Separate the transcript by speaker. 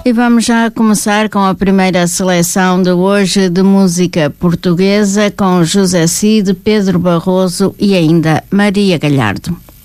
Speaker 1: E vamos já começar com a primeira seleção de hoje de música portuguesa com José Cid, Pedro Barroso e ainda Maria Galhardo.